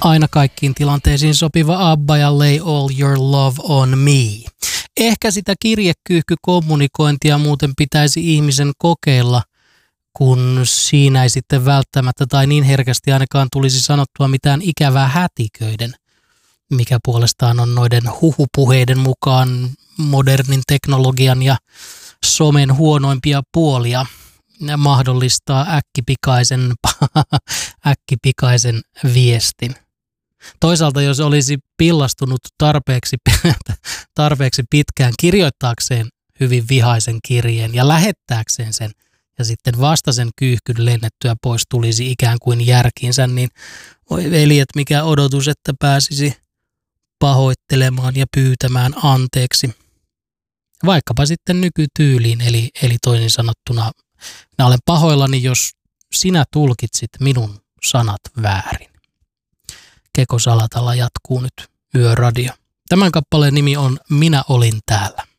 Aina kaikkiin tilanteisiin sopiva ABBA ja Lay All Your Love on Me. Ehkä sitä kirjekyyhkykommunikointia muuten pitäisi ihmisen kokeilla, kun siinä ei sitten välttämättä tai niin herkästi ainakaan tulisi sanottua mitään ikävää hätiköiden, mikä puolestaan on noiden huhupuheiden mukaan modernin teknologian ja somen huonoimpia puolia. Mahdollistaa äkkipikaisen viestin. Toisaalta jos olisi pillastunut tarpeeksi pitkään kirjoittaakseen hyvin vihaisen kirjeen ja lähettääkseen sen ja sitten vasta sen kyyhkyn lennettyä pois tulisi ikään kuin järkiinsä, niin voi veljet, mikä odotus, että pääsisi pahoittelemaan ja pyytämään anteeksi. Vaikkapa sitten nykytyyliin, eli toisin sanottuna, minä olen pahoillani, jos sinä tulkitsit minun sanat väärin. Keko Salatalla jatkuu nyt Yöradio. Tämän kappaleen nimi on Minä olin täällä.